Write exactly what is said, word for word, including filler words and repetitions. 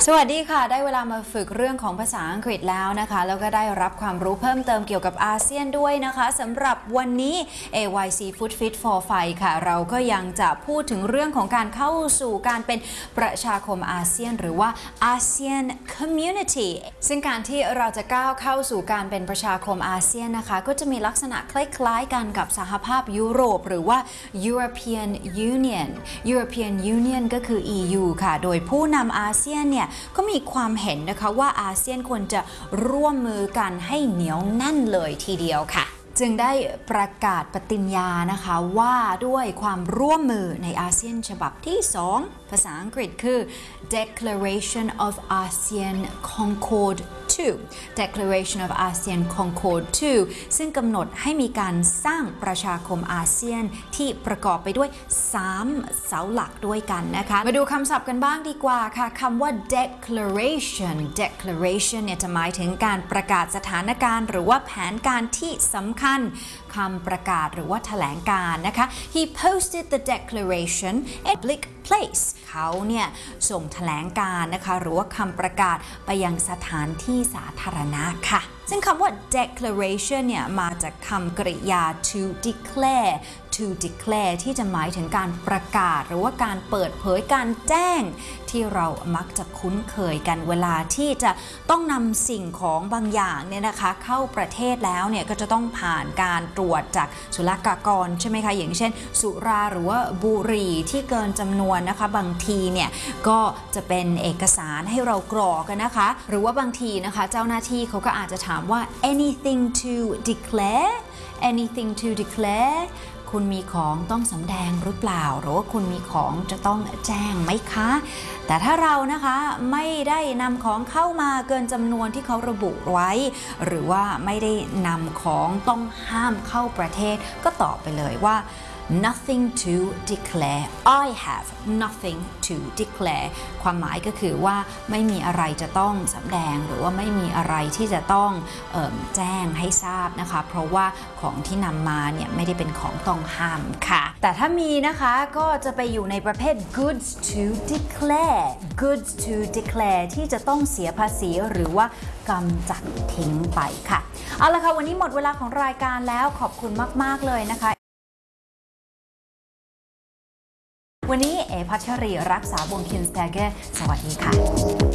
สวัสดีค่ะได้เวลามาฝึกเรื่องของภาษาอังกฤษแล้วนะคะแล้วก็ได้รับความรู้เพิ่มเติมเกี่ยวกับอาเซียนด้วยนะคะสำหรับวันนี้ เอ วาย ซี Food Fit for Fight ค่ะเราก็ยังจะพูดถึงเรื่องของการเข้าสู่การเป็นประชาคมอาเซียนหรือว่า ASEAN Community ซึ่งการที่เราจะก้าวเข้าสู่การเป็นประชาคมอาเซียนนะคะก็จะมีลักษณะคล้ายๆกันกับสหภาพยุโรปหรือว่า European Union European Union ก็คือ อี ยู ค่ะโดยผู้นำอาเซียนเนี่ยก็มีความเห็นนะคะว่าอาเซียนควรจะร่วมมือกันให้เหนียวแน่นเลยทีเดียวค่ะจึงได้ประกาศปฏิญญานะคะว่าด้วยความร่วมมือในอาเซียนฉบับที่สองภาษาอังกฤษคือ Declaration of ASEAN Concord ทู Declaration of ASEAN Concord ทู ซึ่งกำหนดให้มีการสร้างประชาคมอาเซียนที่ประกอบไปด้วยสามเสาหลักด้วยกันนะคะมาดูคำศัพท์กันบ้างดีกว่าค่ะคำว่า declaration declaration เนี่ยจะหมายถึงการประกาศสถานการณ์หรือว่าแผนการที่สำคัญคำประกาศหรือว่าแถลงการนะคะ He posted the declaration at public place เขาเนี่ยส่งแถลงการนะคะหรือว่าคำประกาศไปยังสถานที่สาธารณะค่ะซึ่งคำว่า declaration เนี่ยมาจากคำกริยา to declare to declare ที่จะหมายถึงการประกาศหรือว่าการเปิดเผยการแจ้งที่เรามักจะคุ้นเคยกันเวลาที่จะต้องนำสิ่งของบางอย่างเนี่ยนะคะเข้าประเทศแล้วเนี่ยก็จะต้องผ่านการตรวจจากศุลกากรใช่ไหมคะอย่างเช่นสุราหรือว่าบุหรี่ที่เกินจำนวนนะคะบางทีเนี่ยก็จะเป็นเอกสารให้เรากรอกกันนะคะหรือว่าบางทีนะคะเจ้าหน้าที่เขาก็อาจจะถามว่า anything to declare anything to declare คุณมีของต้องสำแดงหรือเปล่าหรือว่าคุณมีของจะต้องแจ้งไหมคะแต่ถ้าเรานะคะไม่ได้นำของเข้ามาเกินจำนวนที่เขาระบุไว้หรือว่าไม่ได้นำของต้องห้ามเข้าประเทศก็ตอบไปเลยว่าnothing to declare I have nothing to declare ความหมายก็คือว่าไม่มีอะไรจะต้องสำแดงหรือว่าไม่มีอะไรที่จะต้องเอ่อแจ้งให้ทราบนะคะเพราะว่าของที่นำมาเนี่ยไม่ได้เป็นของต้องห้ามค่ะแต่ถ้ามีนะคะก็จะไปอยู่ในประเภท goods to declare goods to declare ที่จะต้องเสียภาษีหรือว่ากำจัดทิ้งไปค่ะเอาละค่ะวันนี้หมดเวลาของรายการแล้วขอบคุณมากๆเลยนะคะวันนี้เอพัชรีรักษาวงศ์คินสแตเกอร์สวัสดีค่ะ